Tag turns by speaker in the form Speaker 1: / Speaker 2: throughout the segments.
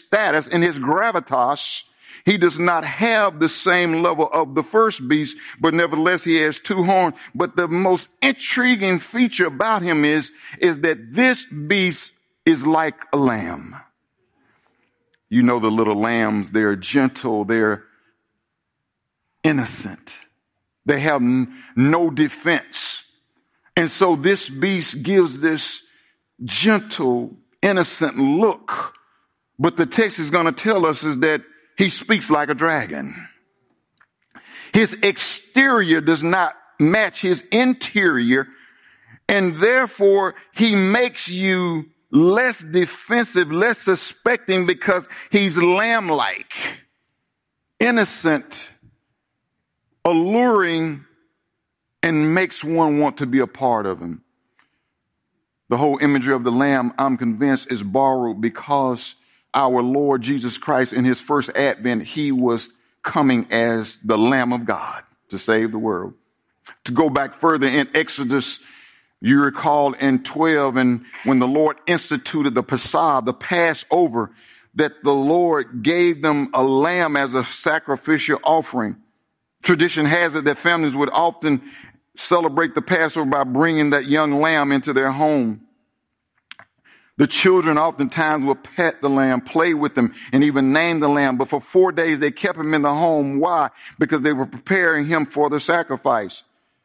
Speaker 1: status, in his gravitas. He does not have the same level of the first beast, but nevertheless he has two horns. But the most intriguing feature about him is that this beast is like a lamb. You know the little lambs, they're gentle, they're innocent. They have no defense. And so this beast gives this gentle, innocent look. But the text is going to tell us is that he speaks like a dragon. His exterior does not match his interior, and therefore he makes you less defensive, less suspecting, because he's lamb-like, innocent, alluring, and makes one want to be a part of him. The whole imagery of the lamb, I'm convinced, is borrowed because our Lord Jesus Christ, in his first advent, he was coming as the Lamb of God to save the world. To go back further in Exodus, you recall in 12, and when the Lord instituted the Passah, the Passover, that the Lord gave them a lamb as a sacrificial offering. Tradition has it that families would often celebrate the Passover by bringing that young lamb into their home. The children oftentimes would pet the lamb, play with them, and even name the lamb. But for 4 days, they kept him in the home. Why? Because they were preparing him for the sacrifice.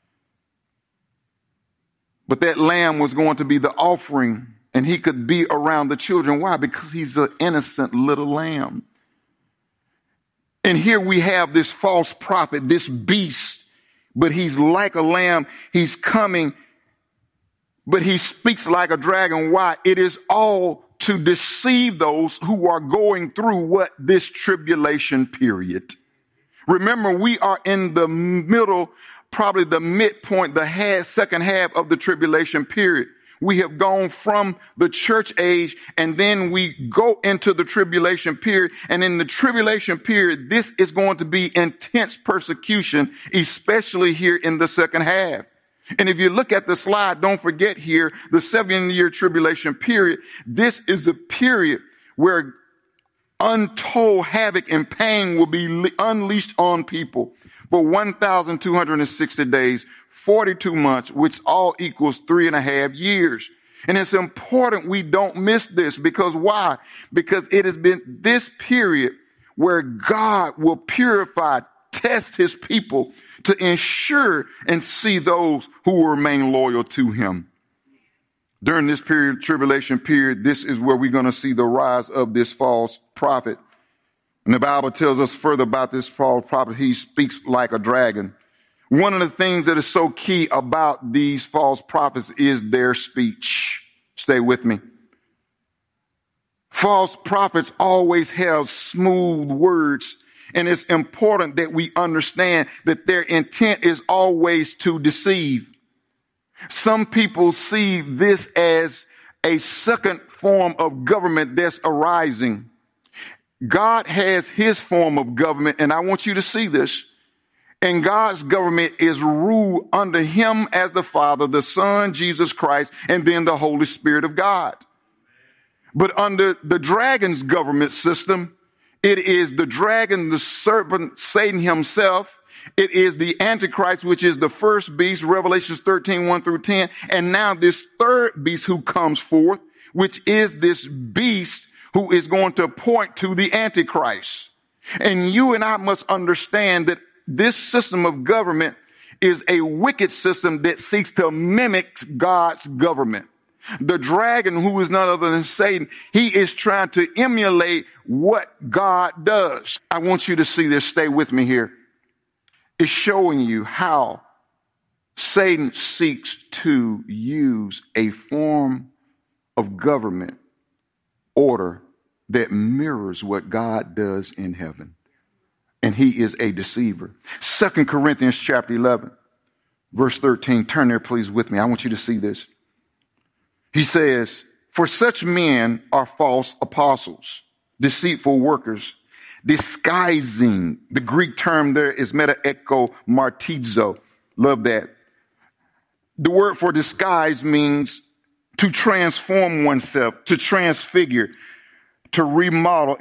Speaker 1: But that lamb was going to be the offering, and he could be around the children. Why? Because he's an innocent little lamb. And here we have this false prophet, this beast, but he's like a lamb. He's coming, but he speaks like a dragon. Why? It is all to deceive those who are going through what? This tribulation period. Remember, we are in the middle, probably the midpoint, the second half of the tribulation period. We have gone from the church age, and then we go into the tribulation period. And in the tribulation period, this is going to be intense persecution, especially here in the second half. And if you look at the slide, don't forget here, the 7-year tribulation period, this is a period where untold havoc and pain will be unleashed on people for 1,260 days, 42 months, which all equals 3.5 years. And it's important we don't miss this, because why? Because it has been this period where God will purify, test his people to ensure and see those who will remain loyal to him. During this period, tribulation period, this is where we're going to see the rise of this false prophet. And the Bible tells us further about this false prophet. He speaks like a dragon. One of the things that is so key about these false prophets is their speech. Stay with me. False prophets always have smooth words, and it's important that we understand that their intent is always to deceive. Some people see this as a second form of government that's arising. God has his form of government, and I want you to see this. And God's government is ruled under him as the Father, the Son, Jesus Christ, and then the Holy Spirit of God. But under the dragon's government system, it is the dragon, the serpent, Satan himself. It is the Antichrist, which is the first beast, Revelations 13, 1 through 10. And now this third beast who comes forth, which is this beast who is going to point to the Antichrist. And you and I must understand that this system of government is a wicked system that seeks to mimic God's government. The dragon, who is none other than Satan, he is trying to emulate what God does. I want you to see this. Stay with me here. It's showing you how Satan seeks to use a form of government order that mirrors what God does in heaven. And he is a deceiver. 2 Corinthians chapter 11, verse 13. Turn there, please, with me. I want you to see this. He says, for such men are false apostles, deceitful workers, disguising. The Greek term there is meta-echo-martizo. Love that. The word for disguise means to transform oneself, to transfigure, to remodel.